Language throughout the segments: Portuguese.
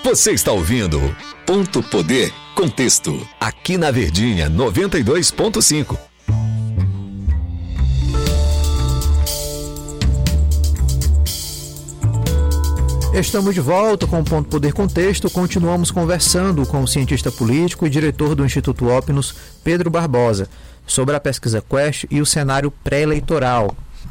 Você está ouvindo Ponto Poder Contexto, aqui na Verdinha 92.5. Estamos de volta com o Ponto Poder Contexto. Continuamos conversando com o cientista político e diretor do Instituto Opinus, Pedro Barbosa, sobre a pesquisa Quest e o cenário pré-eleitoral.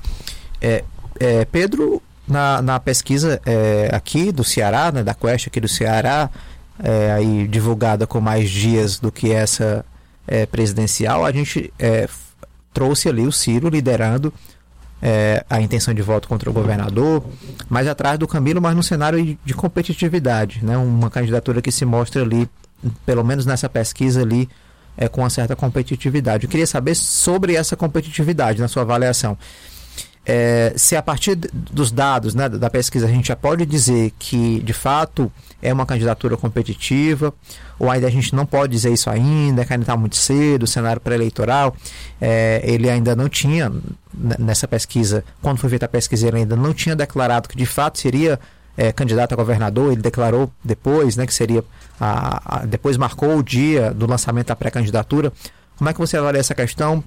Pedro, na pesquisa aqui do Ceará, né, da Quest aqui do Ceará, aí divulgada com mais dias do que essa presidencial, a gente trouxe ali o Ciro liderando a intenção de voto contra o governador, mais atrás do Camilo, mas no cenário de competitividade, né? Uma candidatura que se mostra ali, pelo menos nessa pesquisa ali, com uma certa competitividade. Eu queria saber sobre essa competitividade na sua avaliação. Se a partir dos dados, né, da pesquisa a gente já pode dizer que de fato é uma candidatura competitiva, ou ainda a gente não pode dizer isso ainda, que ainda está muito cedo, o cenário pré-eleitoral, ele ainda não tinha, nessa pesquisa, quando foi feita a pesquisa, ele ainda não tinha declarado que de fato seria candidato a governador. Ele declarou depois, né, que seria, depois marcou o dia do lançamento da pré-candidatura. Como é que você avalia essa questão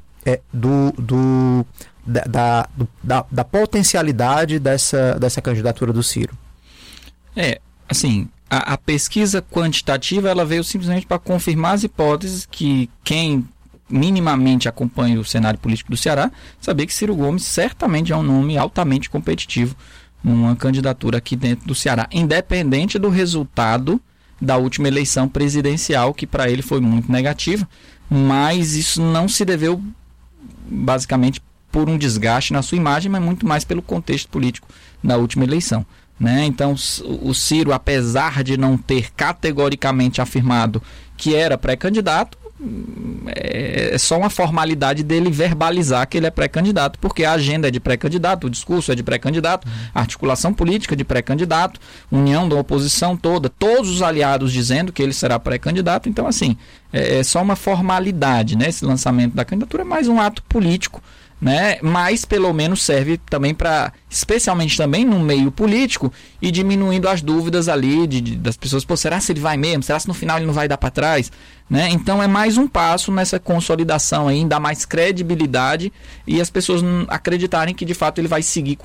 da potencialidade dessa candidatura do Ciro? Assim, a pesquisa quantitativa, ela veio simplesmente para confirmar as hipóteses que quem minimamente acompanha o cenário político do Ceará sabia que Ciro Gomes certamente é um nome altamente competitivo numa candidatura aqui dentro do Ceará, independente do resultado da última eleição presidencial, que para ele foi muito negativa, mas isso não se deveu basicamente por um desgaste na sua imagem, mas muito mais pelo contexto político da última eleição, né? Então o Ciro, apesar de não ter categoricamente afirmado que era pré-candidato, é só uma formalidade dele verbalizar que ele é pré-candidato, porque a agenda é de pré-candidato, o discurso é de pré-candidato, a articulação política é de pré-candidato, união da oposição toda, todos os aliados dizendo que ele será pré-candidato. Então, assim, é só uma formalidade, né? Esse lançamento da candidatura é mais um ato político, né? Mas pelo menos serve também para, especialmente também no meio político, e diminuindo as dúvidas ali das pessoas. Pô, será se ele vai mesmo? Será se no final ele não vai dar para trás? Né? Então é mais um passo nessa consolidação aí, em dar mais credibilidade e as pessoas acreditarem que de fato ele vai seguir com